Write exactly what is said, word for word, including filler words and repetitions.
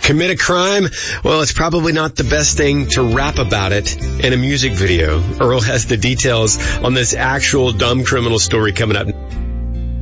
Commit a crime? Well, it's probably not the best thing to rap about it in a music video. Earl has the details on this actual dumb criminal story coming up.